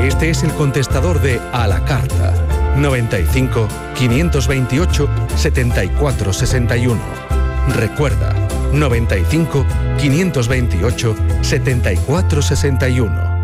Este es el contestador de A la Carta. 95 528 74 61. Recuerda, 95 528 74 61.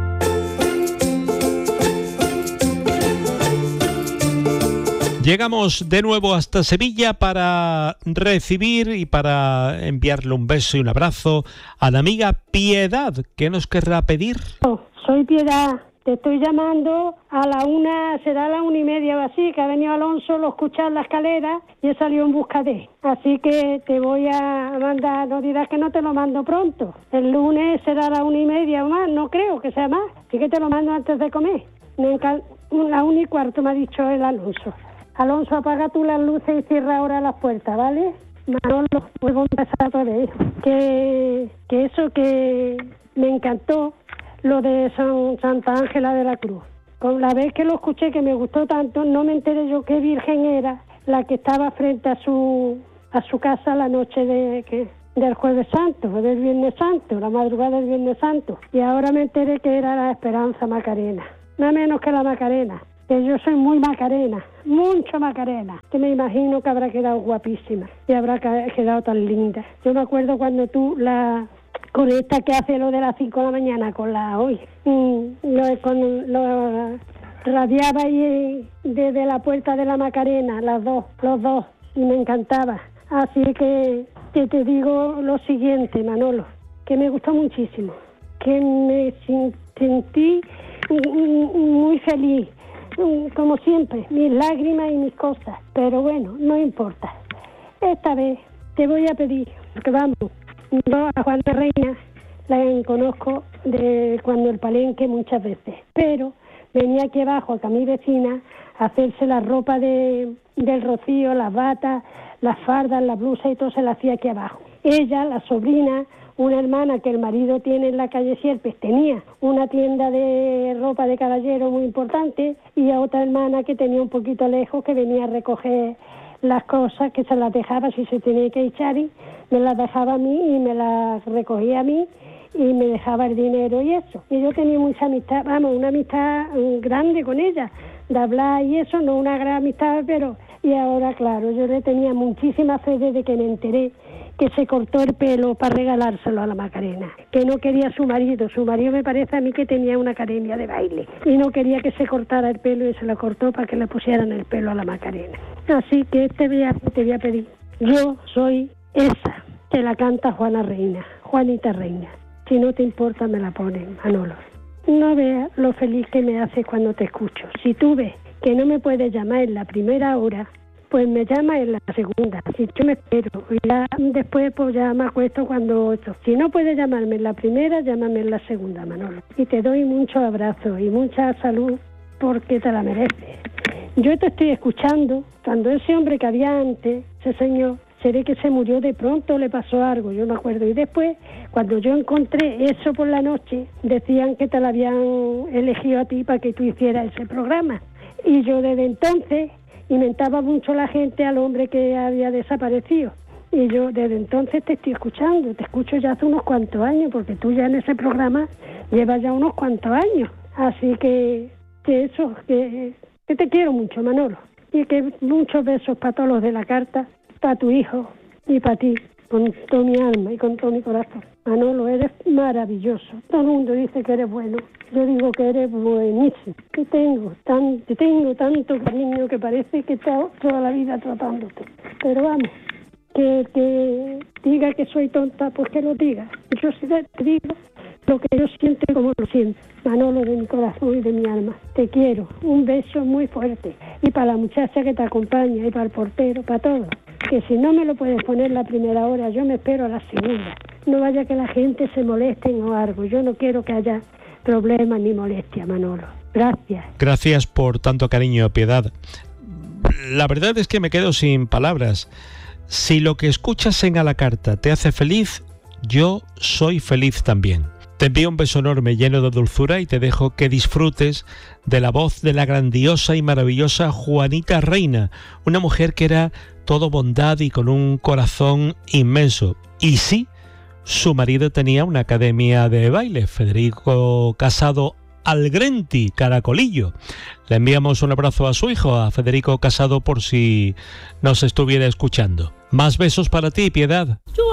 Llegamos de nuevo hasta Sevilla para recibir y para enviarle un beso y un abrazo a la amiga Piedad. ¿Qué nos querrá pedir? Soy Piedad. Te estoy llamando a la 1, será la 1:30 o así, que ha venido Alonso, lo escucha en la escalera y he salido en busca de él. Así que te voy a mandar, no dirás que no te lo mando pronto. El lunes será la 1:30 o más, no creo que sea más. Así que te lo mando antes de comer. La 1:15 me ha dicho el Alonso. Alonso, apaga tú las luces y cierra ahora las puertas, ¿vale? Manolo, vuelvo a empezar otra vez. Que me encantó lo de Santa Ángela de la Cruz. Con la vez que lo escuché, que me gustó tanto, no me enteré yo qué virgen era la que estaba frente a su casa la noche del Jueves Santo, o del Viernes Santo, la madrugada del Viernes Santo. Y ahora me enteré que era la Esperanza Macarena. Nada menos que la Macarena. Que yo soy muy Macarena, mucho Macarena, que me imagino que habrá quedado guapísima y habrá quedado tan linda. Yo me acuerdo cuando tú con esta que hace lo de las 5 de la mañana, con la hoy, lo radiaba ahí desde la puerta de la Macarena, los dos, y me encantaba. Así que te digo lo siguiente, Manolo, que me gustó muchísimo, que me sentí muy feliz. Como siempre, mis lágrimas y mis cosas, pero bueno, no importa. Esta vez te voy a pedir, porque vamos, yo a Juana Reina la conozco de cuando el Palenque muchas veces, pero venía aquí abajo a mi vecina a hacerse la ropa del Rocío, las batas, las fardas, la blusa y todo se la hacía aquí abajo. Ella, la sobrina, una hermana que el marido tiene en la calle Sierpes, tenía una tienda de ropa de caballero muy importante, y a otra hermana que tenía un poquito lejos, que venía a recoger las cosas, que se las dejaba si se tenía que echar, y me las dejaba a mí y me las recogía a mí y me dejaba el dinero y eso. Y yo tenía mucha amistad, una amistad grande con ella, de hablar y eso, no una gran amistad, pero... Y ahora, claro, yo le tenía muchísima fe desde que me enteré que se cortó el pelo para regalárselo a la Macarena, que no quería a su marido me parece a mí que tenía una academia de baile y no quería que se cortara el pelo y se lo cortó para que le pusieran el pelo a la Macarena. Así que te voy a pedir, yo soy esa que la canta Juanita Reina, si no te importa me la ponen, Manolo. No veas lo feliz que me haces cuando te escucho. Si tú ves que no me puedes llamar en la primera hora, pues me llama en la segunda. Si yo me espero, y ya después pues ya me acuesto cuando... Si no puedes llamarme en la primera, llámame en la segunda, Manolo. Y te doy muchos abrazos y mucha salud porque te la mereces. Yo te estoy escuchando cuando ese hombre que había antes, ese señor, se ve que se murió de pronto, le pasó algo, yo me acuerdo. Y después, cuando yo encontré eso por la noche, decían que te la habían elegido a ti para que tú hicieras ese programa. Y yo desde entonces inventaba mucho la gente al hombre que había desaparecido. Y yo desde entonces te estoy escuchando, te escucho ya hace unos cuantos años, porque tú ya en ese programa llevas ya unos cuantos años. Así que te quiero mucho, Manolo. Y que muchos besos para todos los de la carta, para tu hijo y para ti, con toda mi alma y con todo mi corazón. Manolo, eres maravilloso. Todo el mundo dice que eres bueno. Yo digo que eres buenísimo. Te tengo tanto cariño que parece que he estado toda la vida tratándote. Pero vamos, que diga que soy tonta, pues que lo diga. Yo sí te digo lo que yo siento y como lo siento. Manolo, de mi corazón y de mi alma. Te quiero. Un beso muy fuerte. Y para la muchacha que te acompaña, y para el portero, para todos. Que si no me lo puedes poner la primera hora, yo me espero a la segunda. No vaya que la gente se moleste o algo. Yo no quiero que haya problemas ni molestia, Manolo. Gracias. Gracias por tanto cariño, Piedad. La verdad es que me quedo sin palabras. Si lo que escuchas en A la Carta te hace feliz, yo soy feliz también. Te envío un beso enorme lleno de dulzura y te dejo que disfrutes de la voz de la grandiosa y maravillosa Juanita Reina, una mujer que era todo bondad y con un corazón inmenso. Y sí, su marido tenía una academia de baile, Federico Casado Algrenti, Caracolillo. Le enviamos un abrazo a su hijo, a Federico Casado, por si nos estuviera escuchando. Más besos para ti, Piedad.